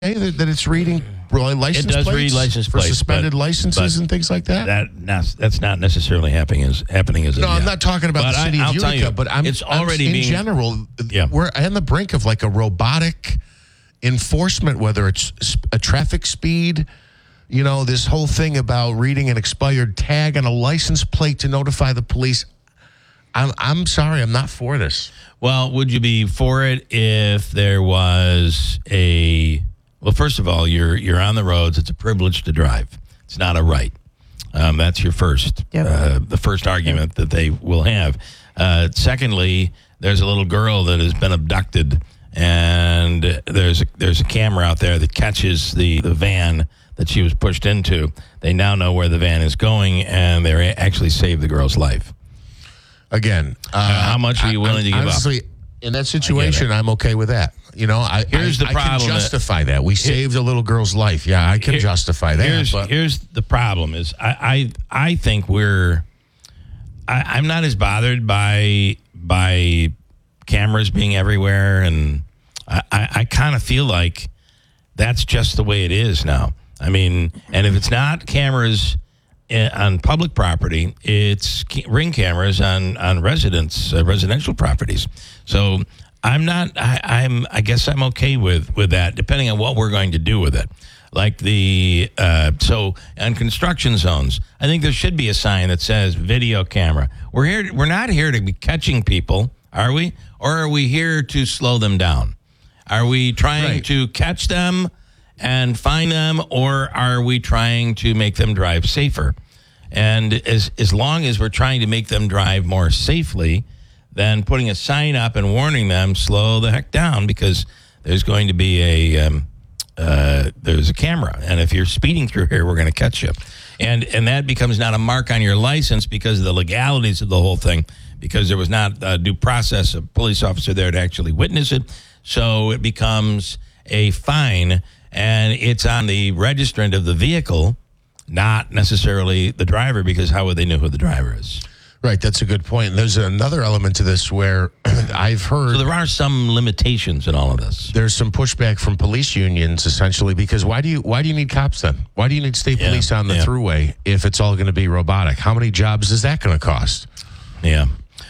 that it's reading license It does plates read license for plates, suspended but licenses and things like that? That's not necessarily happening as No, I'm not talking about the city of Utica, but it's already in being general. Yeah. We're on the brink of like a robotic enforcement, whether it's a traffic speed. This whole thing about reading an expired tag on a license plate to notify the police. I'm sorry, I'm not for this. Well, would you be for it if there was well, first of all, you're on the roads. It's a privilege to drive. It's not a right. That's your first, the first argument that they will have. Secondly, there's a little girl that has been abducted, and there's a camera out there that catches the van that she was pushed into. They now know where the van is going, and they actually saved the girl's life. Again, how much are you willing to give honestly, up? In that situation, I'm okay with that. Here's the problem. I can justify that. We saved a little girl's life. Yeah, I can justify that. Here's the problem is I think I'm not as bothered by cameras being everywhere, and I kind of feel like that's just the way it is now. I mean, and if it's not cameras on public property, it's ring cameras on residential properties. So I guess I'm okay with that, depending on what we're going to do with it. Like so on construction zones, I think there should be a sign that says video camera. We're not here to be catching people, are we? Or are we here to slow them down? Are we trying to catch them and find them, or are we trying to make them drive safer? And as long as we're trying to make them drive more safely, then putting a sign up and warning them, slow the heck down, because there's going to be there's a camera, and if you're speeding through here, we're going to catch you. And that becomes not a mark on your license because of the legalities of the whole thing, because there was not a due process of police officer there to actually witness it. So it becomes a fine, and it's on the registrant of the vehicle, not necessarily the driver, because how would they know who the driver is? Right, that's a good point. And there's another element to this where I've heard... So there are some limitations in all of this. There's some pushback from police unions, essentially, because why do you need cops then? Why do you need state police on the thruway if it's all going to be robotic? How many jobs is that going to cost? Yeah.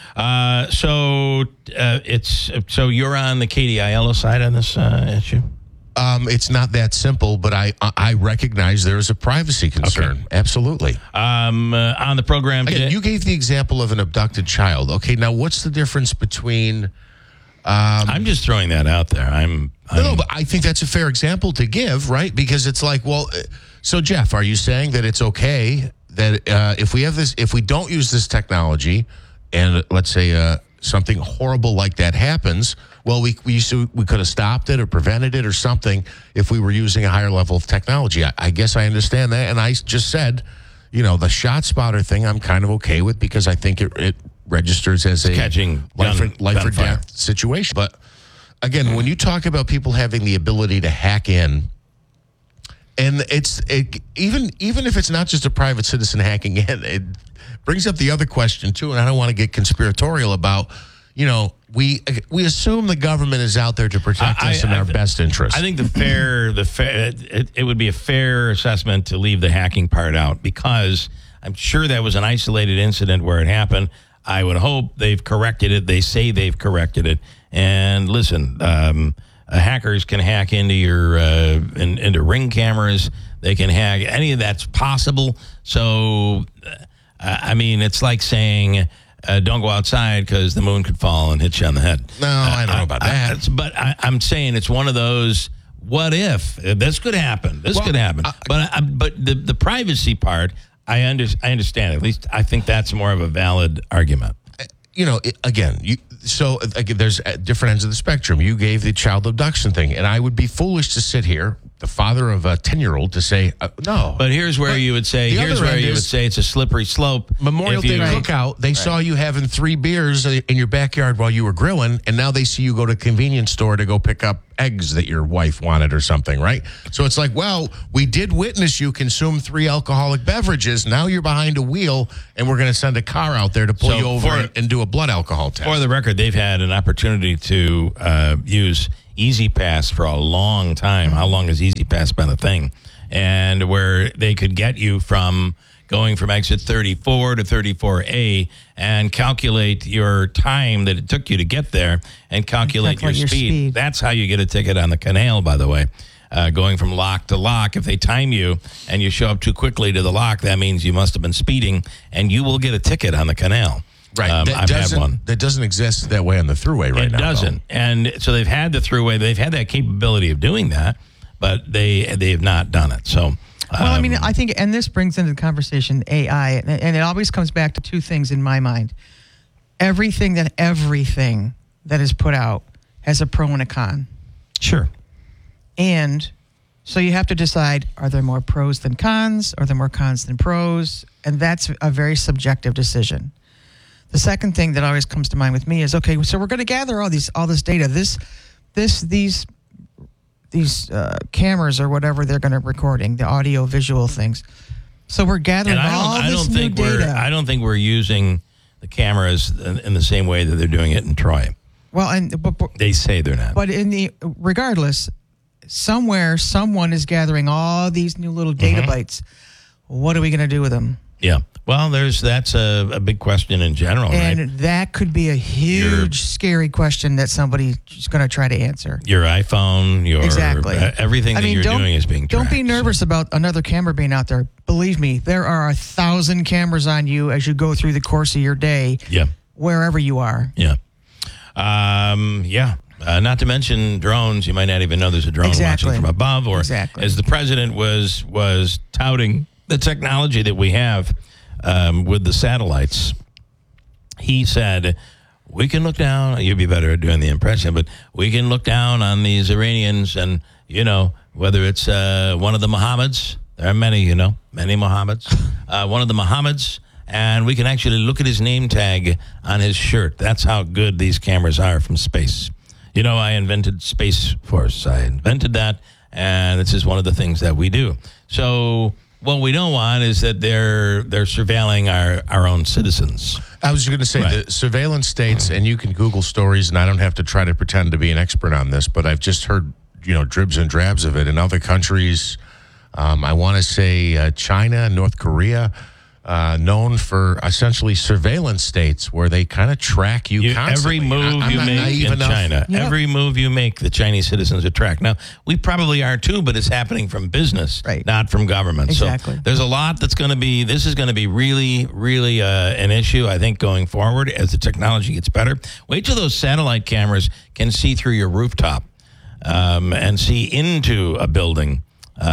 So you're on the KDILO side on this issue? It's not that simple, but I recognize there is a privacy concern. Okay. Absolutely. On the program today, you gave the example of an abducted child. Okay, now what's the difference between? I'm just throwing that out there. No, but I think that's a fair example to give, right? Because it's like, well, so Jeff, are you saying that it's okay that if we don't use this technology, and let's say something horrible like that happens? Well, we could have stopped it or prevented it or something if we were using a higher level of technology. I guess I understand that. And I just said, the shot spotter thing I'm kind of okay with, because I think it registers as a catching life or death situation. But again, when you talk about people having the ability to hack in, and even if it's not just a private citizen hacking in, it brings up the other question too, and I don't want to get conspiratorial about, we assume the government is out there to protect us in our best interest. I think it would be a fair assessment to leave the hacking part out, because I'm sure that was an isolated incident where it happened. I would hope they've corrected it. They say they've corrected it. And listen, hackers can hack into your into Ring cameras. They can hack any of that's possible. So, it's like saying, don't go outside because the moon could fall and hit you on the head. No, I don't know about that. But I'm saying it's one of those, what if? This could happen. This could happen. But the privacy part, I understand. At least I think that's more of a valid argument. There's different ends of the spectrum. You gave the child abduction thing, and I would be foolish to sit here, the father of a 10-year-old, to say no. But here's where you would say it's a slippery slope. Memorial Day cookout, they saw you having 3 beers in your backyard while you were grilling, and now they see you go to a convenience store to go pick up eggs that your wife wanted or something, right? So it's like, well, we did witness you consume 3 alcoholic beverages. Now you're behind a wheel, and we're going to send a car out there to pull you over and do a blood alcohol test. For the record, they've had an opportunity to use Easy Pass for a long time. How long has Easy Pass been a thing? And where they could get you from going from exit 34 to 34A and calculate your time that it took you to get there and calculate your speed. That's how you get a ticket on the canal, by the way. Going from lock to lock, if they time you and you show up too quickly to the lock, that means you must have been speeding, and you will get a ticket on the canal. Right. I've had one. That doesn't exist that way on the thruway right now. It doesn't. Though. And so they've had the thruway. They've had that capability of doing that, but they have not done it. So... Well, I mean, I think, and this brings into the conversation AI, and it always comes back to two things in my mind. Everything that is put out has a pro and a con. Sure. And so you have to decide, are there more pros than cons? Are there more cons than pros? And that's a very subjective decision. The second thing that always comes to mind with me is, okay, so we're going to gather all this data. These cameras or whatever they're going to recording, the audio visual things. So we're gathering all this new data. I don't think we're using the cameras in the same way that they're doing it in Troy. Well, but they say they're not. But regardless, somewhere someone is gathering all these new little data bites. What are we going to do with them? Yeah. Well, that's a big question in general, and right? that could be a huge, scary question that somebody's going to try to answer. Your iPhone, everything that you're doing is being tracked. Don't be nervous about another camera being out there. Believe me, there are 1,000 cameras on you as you go through the course of your day, wherever you are. Yeah. Not to mention drones. You might not even know there's a drone watching from above, or as the president was touting the technology that we have with the satellites. He said, we can look down, you'd be better at doing the impression, but we can look down on these Iranians and, whether it's one of the Mohammeds, there are many, many Mohammeds, one of the Mohammeds, and we can actually look at his name tag on his shirt. That's how good these cameras are from space. I invented Space Force. I invented that, and this is one of the things that we do. So... what we don't want is that they're surveilling our own citizens. I was going to say the surveillance states, and you can Google stories, and I don't have to try to pretend to be an expert on this, but I've just heard dribs and drabs of it in other countries. I want to say China, North Korea, known for essentially surveillance states where they kind of track you constantly. Every move you make in China, every move you make, the Chinese citizens are tracked. Now, we probably are too, but it's happening from business, not from government. Exactly. So there's a lot this is going to be really, really an issue, I think, going forward as the technology gets better. Wait till those satellite cameras can see through your rooftop and see into a building.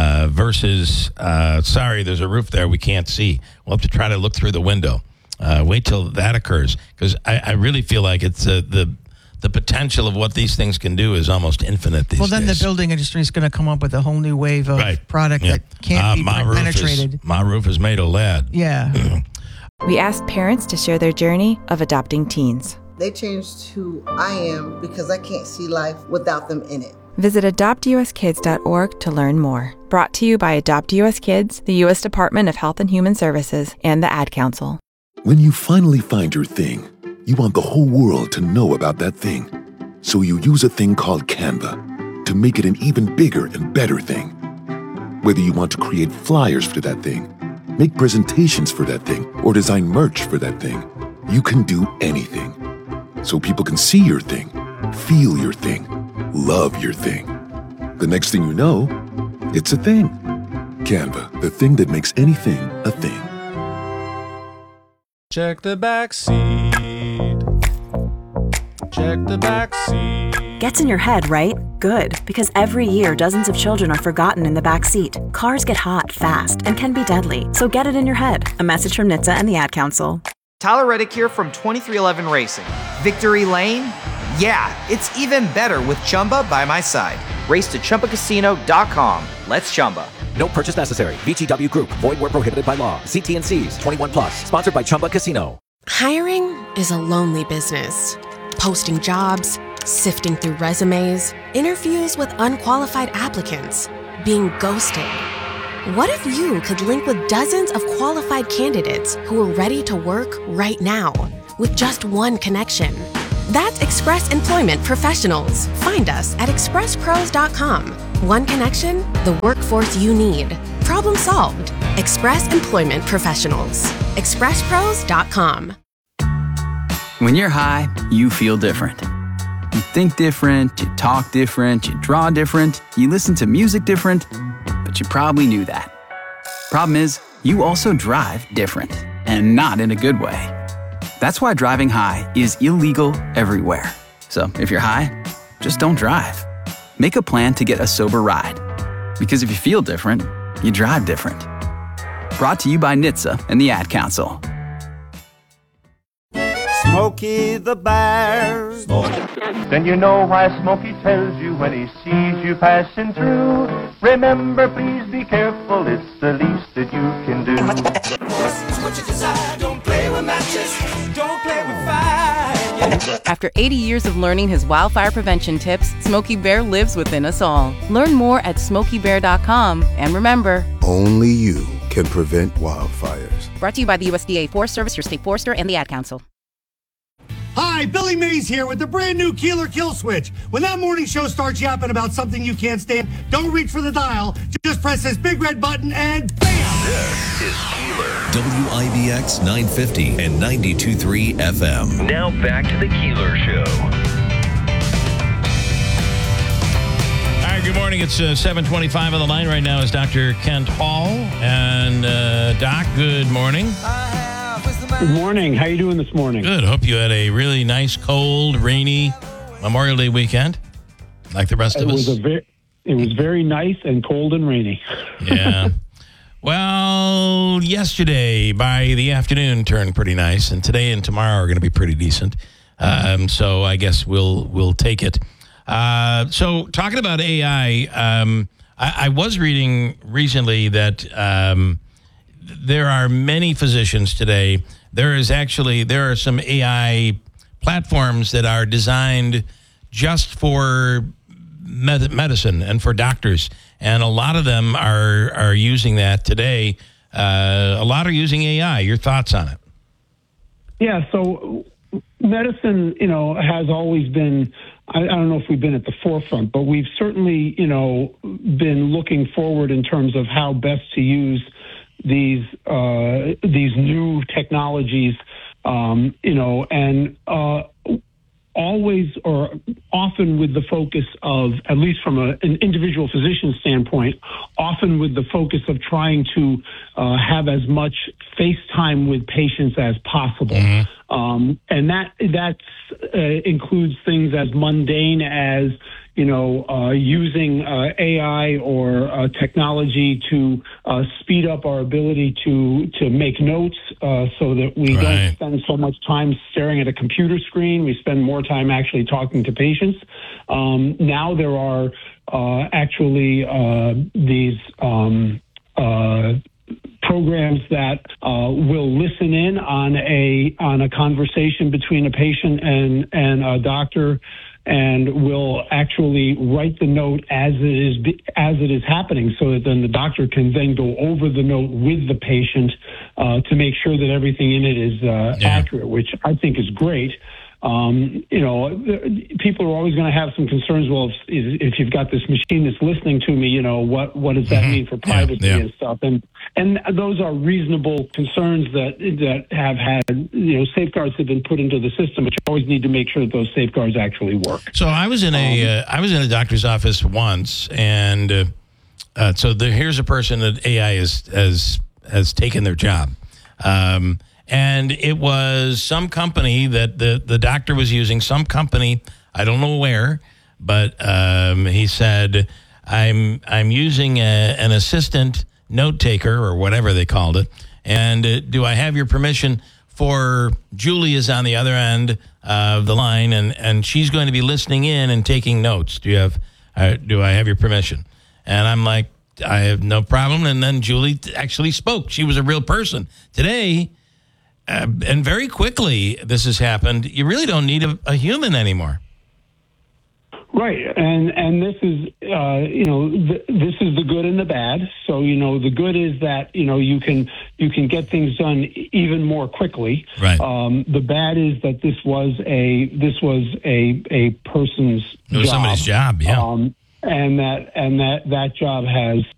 Versus, there's a roof there we can't see. We'll have to try to look through the window. Wait till that occurs, because I really feel like it's the potential of what these things can do is almost infinite these days. Well, then the building industry is going to come up with a whole new wave of product that can't be penetrated. My roof is made of lead. Yeah. We asked parents to share their journey of adopting teens. They changed who I am because I can't see life without them in it. Visit adoptuskids.org to learn more. Brought to you by Adopt US Kids, the U.S. Department of Health and Human Services, and the Ad Council. When you finally find your thing, you want the whole world to know about that thing. So you use a thing called Canva to make it an even bigger and better thing. Whether you want to create flyers for that thing, make presentations for that thing, or design merch for that thing, you can do anything. So people can see your thing, feel your thing, love your thing. The next thing you know, it's a thing. Canva, the thing that makes anything a thing. Check the back seat. Check the back seat. Gets in your head, right? Good, because every year dozens of children are forgotten in the back seat. Cars get hot fast and can be deadly, so get it in your head. A message from NHTSA and the Ad Council. Tyler Reddick here from 2311 Racing. Victory Lane? Yeah, it's even better with Chumba by my side. Race to ChumbaCasino.com. Let's Chumba. No purchase necessary. VGW Group. Void where prohibited by law. See T&Cs. 21 plus. Sponsored by Chumba Casino. Hiring is a lonely business. Posting jobs, sifting through resumes, interviews with unqualified applicants, being ghosted. What if you could link with dozens of qualified candidates who are ready to work right now with just one connection? That's Express Employment Professionals. Find us at expresspros.com. One connection, the workforce you need. Problem solved. Express Employment Professionals. expresspros.com. When you're high, you feel different. You think different, you talk different, you draw different, you listen to music different, but you probably knew that. Problem is, you also drive different, and not in a good way. That's why driving high is illegal everywhere. So if you're high, just don't drive. Make a plan to get a sober ride. Because if you feel different, you drive different. Brought to you by NHTSA and the Ad Council. Smokey the Bear. Then you know why Smokey tells you when he sees you passing through. Remember, please be careful, it's the least that you can do. What you desire, don't play with matches, don't play with fire. After 80 years of learning his wildfire prevention tips, Smokey Bear lives within us all. Learn more at SmokeyBear.com. And remember, only you can prevent wildfires. Brought to you by the USDA Forest Service, your state forester, and the Ad Council. Hi, Billy Mays here with the brand new Keeler Kill Switch. When that morning show starts yapping about something you can't stand, don't reach for the dial. Just press this big red button and bam! This is Keeler. WIBX 950 and 92.3 FM. Now back to the Keeler Show. All right, good morning. It's 7:25 on the line right now is Dr. Kent Hall. And Doc, good morning. Good morning. How you doing this morning? Good. Hope you had a really nice, cold, rainy Memorial Day weekend, like the rest of us. It was very nice and cold and rainy. Yeah. Well, yesterday by the afternoon turned pretty nice, and today and tomorrow are going to be pretty decent. So I guess we'll take it. So talking about AI, I was reading recently that there are many physicians today. There are some AI platforms that are designed just for medicine and for doctors, and a lot of them are using that today. A lot are using AI. Your thoughts on it? Yeah. So medicine, has always been. I don't know if we've been at the forefront, but we've certainly, been looking forward in terms of how best to use these new technologies, always or often with the focus of, at least from an individual physician standpoint, often with the focus of trying to have as much face time with patients as possible. Mm-hmm. And that includes things as mundane as, using AI or technology to speed up our ability to make notes so that we don't spend so much time staring at a computer screen. We spend more time actually talking to patients. Now there are actually these programs that will listen in on a conversation between a patient and a doctor, and will actually write the note as it is happening, so that then the doctor can then go over the note with the patient to make sure that everything in it is accurate, which I think is great. People are always going to have some concerns. Well, if you've got this machine that's listening to me, what does that mean for privacy and stuff? And those are reasonable concerns that have had, safeguards have been put into the system, but you always need to make sure that those safeguards actually work. So I was in a doctor's office once, and here's a person that AI has taken their job. And it was some company that the doctor was using, some company, I don't know where, but he said, I'm using an assistant note taker or whatever they called it. And do I have your permission for Julie is on the other end of the line, and she's going to be listening in and taking notes. Do I have your permission? And I'm like, I have no problem. And then Julie actually spoke. She was a real person. Today, and very quickly this has happened, you really don't need a human anymore. Right, and this is this is the good and the bad. So the good is that you can get things done even more quickly. Right. The bad is that this was a person's It was job. somebody's job, yeah. And that job has